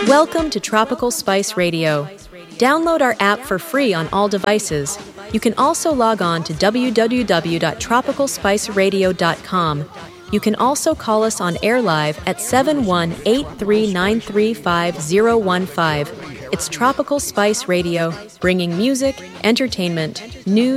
Welcome to Tropical Spice Radio. Download our app for free on all devices. You can also log on to www.tropicalspiceradio.com. You can also call us on air live at 718-393-5015. It's Tropical Spice Radio, bringing music, entertainment, news,